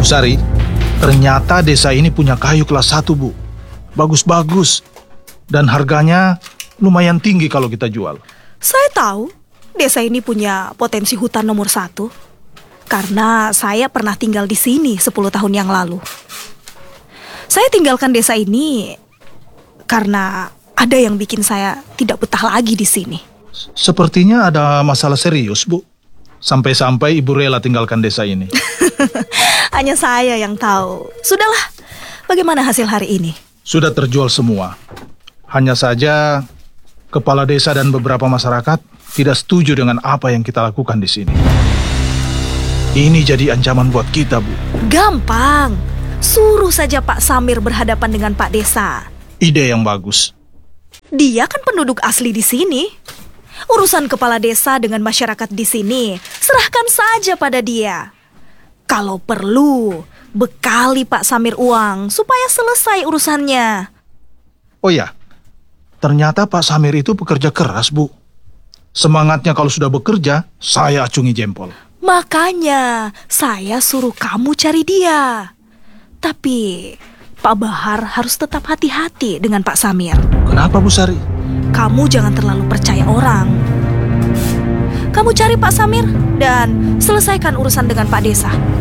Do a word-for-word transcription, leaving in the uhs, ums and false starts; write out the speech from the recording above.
Sari, ternyata desa ini punya kayu kelas satu, Bu. Bagus-bagus. Dan harganya lumayan tinggi kalau kita jual. Saya tahu desa ini punya potensi hutan nomor satu. Karena saya pernah tinggal di sini sepuluh tahun yang lalu. Saya tinggalkan desa ini karena ada yang bikin saya tidak betah lagi di sini. Sepertinya ada masalah serius, Bu. Sampai-sampai Ibu rela tinggalkan desa ini. Hanya saya yang tahu. Sudahlah, bagaimana hasil hari ini? Sudah terjual semua. Hanya saja kepala desa dan beberapa masyarakat tidak setuju dengan apa yang kita lakukan di sini. Ini jadi ancaman buat kita, Bu. Gampang. Suruh saja Pak Samir berhadapan dengan Pak Desa. Ide yang bagus. Dia kan penduduk asli di sini. Urusan kepala desa dengan masyarakat di sini, serahkan saja pada dia. Kalau perlu, bekali Pak Samir uang supaya selesai urusannya. Oh ya, ternyata Pak Samir itu pekerja keras, Bu. Semangatnya kalau sudah bekerja, saya acungi jempol. Makanya, saya suruh kamu cari dia. Tapi, Pak Bahar harus tetap hati-hati dengan Pak Samir. Kenapa, Bu Sari? Kamu jangan terlalu percaya orang. Kamu cari Pak Samir dan selesaikan urusan dengan Pak Desa.